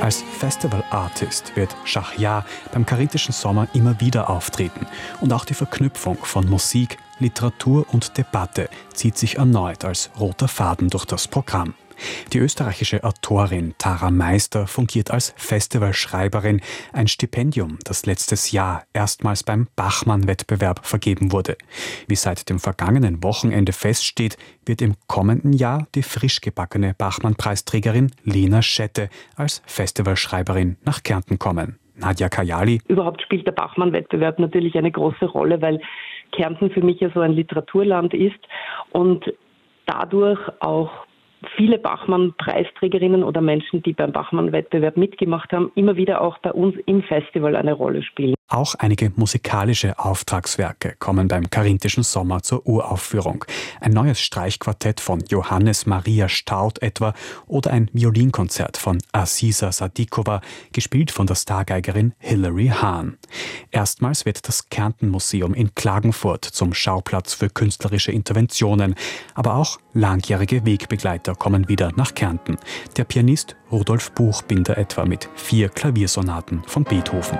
Als Festival Artist wird Shahryar beim Karittischen Sommer immer wieder auftreten. Und auch die Verknüpfung von Musik, Literatur und Debatte zieht sich erneut als roter Faden durch das Programm. Die österreichische Autorin Tara Meister fungiert als Festivalschreiberin, ein Stipendium, das letztes Jahr erstmals beim Bachmann-Wettbewerb vergeben wurde. Wie seit dem vergangenen Wochenende feststeht, wird im kommenden Jahr die frisch gebackene Bachmann-Preisträgerin Lena Schette als Festivalschreiberin nach Kärnten kommen. Nadja Kajali. Überhaupt spielt der Bachmann-Wettbewerb natürlich eine große Rolle, weil Kärnten für mich ja so ein Literaturland ist und dadurch auch viele Bachmann-Preisträgerinnen oder Menschen, die beim Bachmann-Wettbewerb mitgemacht haben, immer wieder auch bei uns im Festival eine Rolle spielen. Auch einige musikalische Auftragswerke kommen beim Karittischen Sommer zur Uraufführung. Ein neues Streichquartett von Johannes Maria Staudt etwa oder ein Violinkonzert von Aziza Sadikova, gespielt von der Stargeigerin Hilary Hahn. Erstmals wird das Kärnten-Museum in Klagenfurt zum Schauplatz für künstlerische Interventionen, aber auch langjährige Wegbegleiter kommen wieder nach Kärnten. Der Pianist Rudolf Buchbinder etwa mit 4 Klaviersonaten von Beethoven.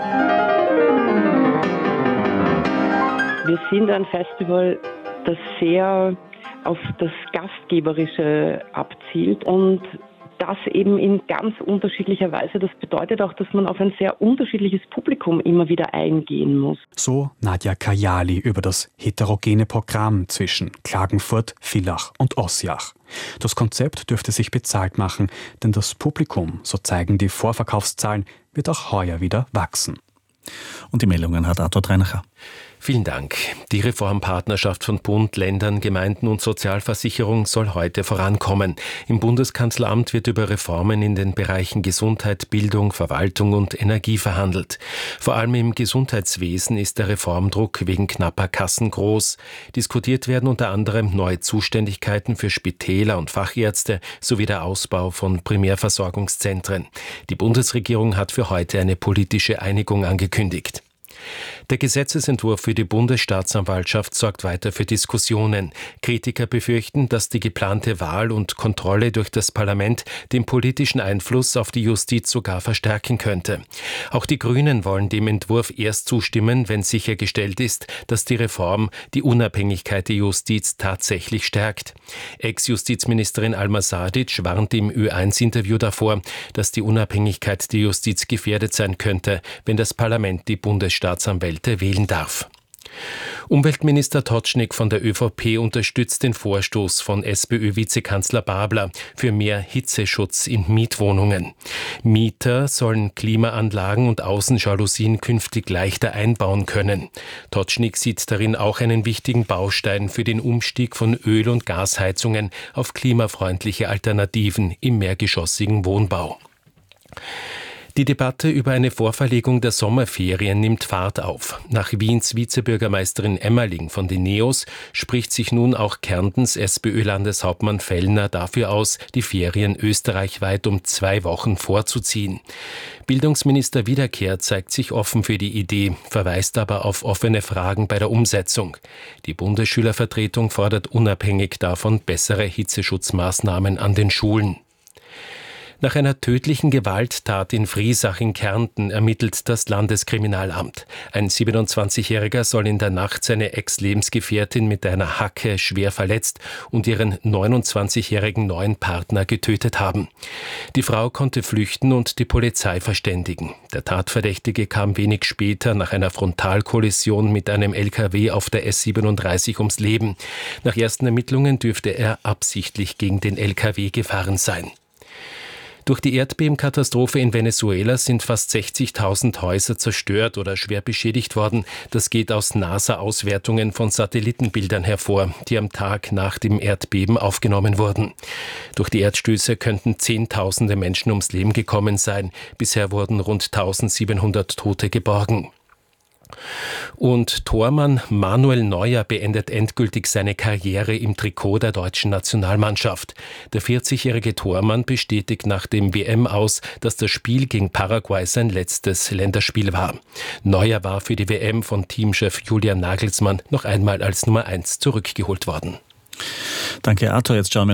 Wir sind ein Festival, das sehr auf das Gastgeberische abzielt und das eben in ganz unterschiedlicher Weise. Das bedeutet auch, dass man auf ein sehr unterschiedliches Publikum immer wieder eingehen muss. So Nadja Kajali über das heterogene Programm zwischen Klagenfurt, Villach und Ossiach. Das Konzept dürfte sich bezahlt machen, denn das Publikum, so zeigen die Vorverkaufszahlen, wird auch heuer wieder wachsen. Und die Meldungen hat Arthur Treinacher. Vielen Dank. Die Reformpartnerschaft von Bund, Ländern, Gemeinden und Sozialversicherung soll heute vorankommen. Im Bundeskanzleramt wird über Reformen in den Bereichen Gesundheit, Bildung, Verwaltung und Energie verhandelt. Vor allem im Gesundheitswesen ist der Reformdruck wegen knapper Kassen groß. Diskutiert werden unter anderem neue Zuständigkeiten für Spitäler und Fachärzte sowie der Ausbau von Primärversorgungszentren. Die Bundesregierung hat für heute eine politische Einigung angekündigt. Der Gesetzesentwurf für die Bundesstaatsanwaltschaft sorgt weiter für Diskussionen. Kritiker befürchten, dass die geplante Wahl und Kontrolle durch das Parlament den politischen Einfluss auf die Justiz sogar verstärken könnte. Auch die Grünen wollen dem Entwurf erst zustimmen, wenn sichergestellt ist, dass die Reform die Unabhängigkeit der Justiz tatsächlich stärkt. Ex-Justizministerin Alma Sadic warnt im Ö1-Interview davor, dass die Unabhängigkeit der Justiz gefährdet sein könnte, wenn das Parlament die Bundesstaatsanwälte wählen darf. Umweltminister Totschnig von der ÖVP unterstützt den Vorstoß von SPÖ-Vizekanzler Babler für mehr Hitzeschutz in Mietwohnungen. Mieter sollen Klimaanlagen und Außenjalousien künftig leichter einbauen können. Totschnig sieht darin auch einen wichtigen Baustein für den Umstieg von Öl- und Gasheizungen auf klimafreundliche Alternativen im mehrgeschossigen Wohnbau. Die Debatte über eine Vorverlegung der Sommerferien nimmt Fahrt auf. Nach Wiens Vizebürgermeisterin Emmerling von den NEOS spricht sich nun auch Kärntens SPÖ-Landeshauptmann Fellner dafür aus, die Ferien österreichweit um 2 Wochen vorzuziehen. Bildungsminister Wiederkehr zeigt sich offen für die Idee, verweist aber auf offene Fragen bei der Umsetzung. Die Bundesschülervertretung fordert unabhängig davon bessere Hitzeschutzmaßnahmen an den Schulen. Nach einer tödlichen Gewalttat in Friesach in Kärnten ermittelt das Landeskriminalamt. Ein 27-Jähriger soll in der Nacht seine Ex-Lebensgefährtin mit einer Hacke schwer verletzt und ihren 29-jährigen neuen Partner getötet haben. Die Frau konnte flüchten und die Polizei verständigen. Der Tatverdächtige kam wenig später nach einer Frontalkollision mit einem LKW auf der S37 ums Leben. Nach ersten Ermittlungen dürfte er absichtlich gegen den LKW gefahren sein. Durch die Erdbebenkatastrophe in Venezuela sind fast 60.000 Häuser zerstört oder schwer beschädigt worden. Das geht aus NASA-Auswertungen von Satellitenbildern hervor, die am Tag nach dem Erdbeben aufgenommen wurden. Durch die Erdstöße könnten Zehntausende Menschen ums Leben gekommen sein. Bisher wurden rund 1.700 Tote geborgen. Und Tormann Manuel Neuer beendet endgültig seine Karriere im Trikot der deutschen Nationalmannschaft. Der 40-jährige Tormann bestätigt nach dem WM-Aus, dass das Spiel gegen Paraguay sein letztes Länderspiel war. Neuer war für die WM von Teamchef Julian Nagelsmann noch einmal als Nummer 1 zurückgeholt worden. Danke, Arthur. Jetzt schauen wir